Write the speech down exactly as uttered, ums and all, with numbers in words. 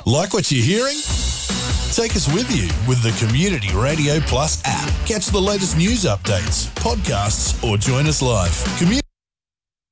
Like what you're hearing? Take us with you with the Community Radio Plus app. Catch the latest news updates, podcasts, or join us live. Community